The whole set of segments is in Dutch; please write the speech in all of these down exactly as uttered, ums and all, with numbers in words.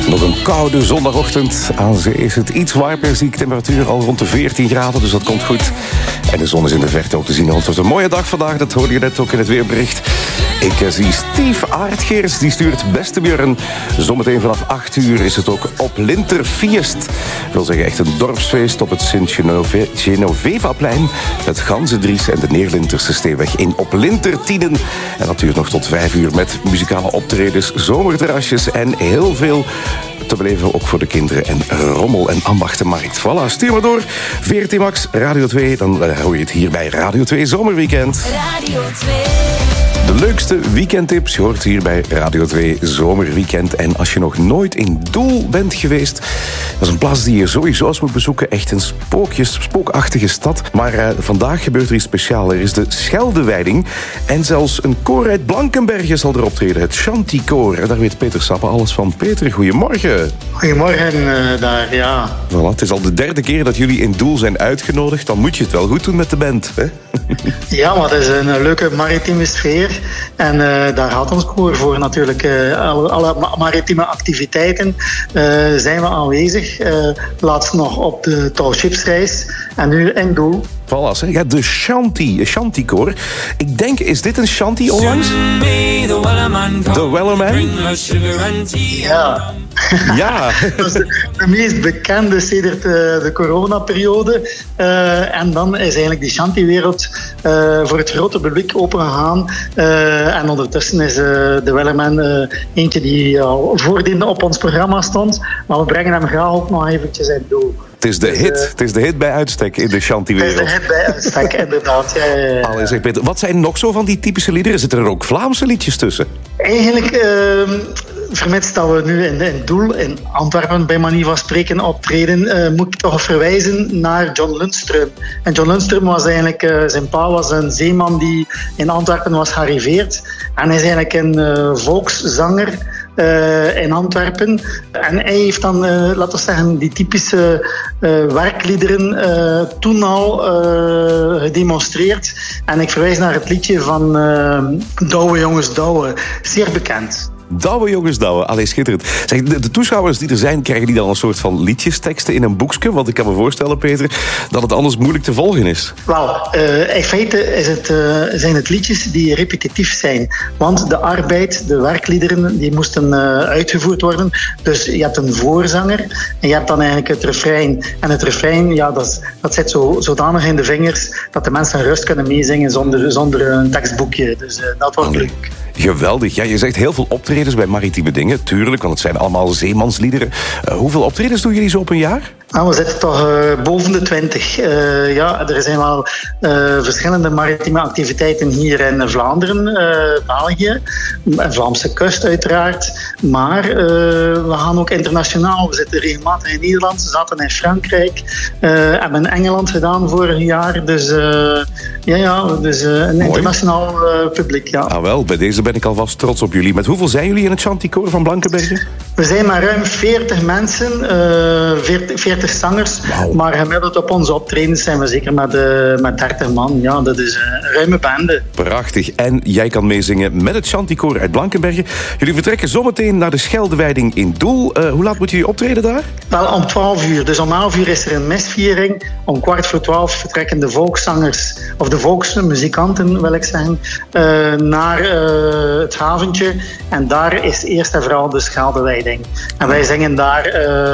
Nog een koude zondagochtend. Aan zee is het iets warmer, zie ik temperatuur al rond de veertien graden, dus dat komt goed. En de zon is in de verte ook te zien. Het was een mooie dag vandaag, dat hoorde je net ook in het weerbericht. Ik uh, zie Steve Aardgeers, die stuurt beste Björn. Zometeen vanaf acht uur is het ook op Linterfeest. Dat wil zeggen echt een dorpsfeest op het Sint-Genoveva-plein. Het Ganzendries en de Neerlinterse Steenweg in op Lintertienen. En dat duurt nog tot vijf uur met muzikale optredens, zomerterrasjes en heel veel te beleven, ook voor de kinderen. En rommel- en ambachtenmarkt. Voilà, stuur maar door. V R T Max, Radio twee. Dan uh, hoor je het hier bij Radio twee Zomerweekend. Radio twee. De leukste weekendtips, je hoort hier bij Radio twee Zomerweekend. En als je nog nooit in Doel bent geweest, dat is een plaats die je sowieso eens moet bezoeken. Echt een spookjes, spookachtige stad. Maar uh, vandaag gebeurt er iets speciaals. Er is de Scheldewijding. En zelfs een koor uit Blankenberge zal erop treden. Het Chanticoor. En daar weet Peter Sappe alles van. Peter, goedemorgen. Goedemorgen uh, daar, ja. Voilà, het is al de derde keer dat jullie in Doel zijn uitgenodigd. Dan moet je het wel goed doen met de band, hè? Ja, maar het is een leuke maritieme sfeer. En uh, daar gaat ons koor voor natuurlijk. Uh, alle, alle maritieme activiteiten uh, zijn we aanwezig. Uh, laatst nog op de touwschipsreis. En nu in Doel. Voilà, zeg. Ja, de Shanty, Chanticoor. Ik denk, is dit een shanty onlangs? De Wellerman? Ja. Ja. Dat is de, de meest bekende sedert uh, de coronaperiode. Uh, en dan is eigenlijk die shantywereld uh, voor het grote publiek opengegaan. Uh, en ondertussen is uh, de Wellerman uh, eentje die al voordien op ons programma stond. Maar we brengen hem graag ook nog eventjes in Doel. Het is de dus, hit. Uh, Het is de hit bij uitstek in de shantywereld. Het is de hit bij uitstek, inderdaad. Ja, ja, ja. Allee, zeg Peter, wat zijn nog zo van die typische liederen? Zitten er ook Vlaamse liedjes tussen? Eigenlijk, uh, vermits dat we nu in, in Doel, in Antwerpen bij manier van spreken optreden, uh, moet ik toch verwijzen naar John Lundström. En John Lundström was eigenlijk, uh, zijn pa was een zeeman die in Antwerpen was gearriveerd. En hij is eigenlijk een uh, volkszanger uh, in Antwerpen. En hij heeft dan, uh, laten we zeggen, die typische uh, werkliederen uh, toen al uh, gedemonstreerd. En ik verwijs naar het liedje van uh, Douwe jongens Douwe, zeer bekend. Douwe jongens, douwe. Allee, schitterend. Zeg, de, de toeschouwers die er zijn, krijgen die dan een soort van liedjesteksten in een boekje? Want ik kan me voorstellen, Peter, dat het anders moeilijk te volgen is. Wel, uh, in feite is het, uh, zijn het liedjes die repetitief zijn. Want de arbeid, de werkliederen, die moesten uh, uitgevoerd worden. Dus je hebt een voorzanger en je hebt dan eigenlijk het refrein. En het refrein, ja, dat, dat zit zo, zodanig in de vingers dat de mensen rust kunnen meezingen zonder, zonder een tekstboekje. Dus uh, dat wordt Allee. leuk. Geweldig. Ja, je zegt heel veel optredens bij maritieme dingen. Tuurlijk, want het zijn allemaal zeemansliederen. Uh, hoeveel optredens doen jullie zo op een jaar? Nou, we zitten toch uh, boven de twintig. Uh, ja, er zijn wel uh, verschillende maritieme activiteiten hier in Vlaanderen, uh, België, en Vlaamse kust uiteraard. Maar uh, we gaan ook internationaal. We zitten regelmatig in Nederland, we zaten in Frankrijk, uh, hebben in Engeland gedaan vorig jaar. Dus uh, ja, ja, dus uh, een Mooi. Internationaal uh, publiek. Ja. Ah wel, bij deze ben ik alvast trots op jullie. Met hoeveel zijn jullie in het Chanticoor van Blankenberge? We zijn maar ruim veertig mensen, uh, veertig, veertig zangers. Wow. Maar gemiddeld op onze optredens zijn we zeker met, uh, met dertig man. Ja, dat is een ruime bende. Prachtig. En jij kan meezingen met het Chanticoor uit Blankenberge. Jullie vertrekken zometeen naar de Scheldewijding in Doel. Uh, hoe laat moeten jullie optreden daar? Wel, om twaalf uur. Dus om elf uur is er een misviering. Om kwart voor twaalf vertrekken de volkszangers, of de volksmuzikanten wil ik zeggen, uh, naar uh, het haventje. En daar is eerst en vooral de Scheldewijding. En wij zingen daar uh,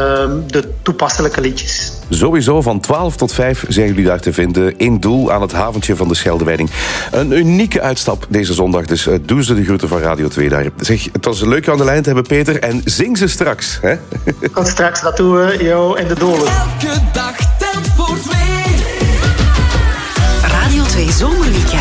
de toepasselijke liedjes. Sowieso van twaalf tot vijf zijn jullie daar te vinden in Doel aan het haventje van de Scheldewijding. Een unieke uitstap deze zondag, dus uh, doe ze de groeten van Radio twee daar. Zeg, het was leuk je aan de lijn te hebben, Peter, en zing ze straks. Hè? Tot straks, dat doen we jou in de dolen. Elke dag telt voor twee. Radio twee Zomerweekend.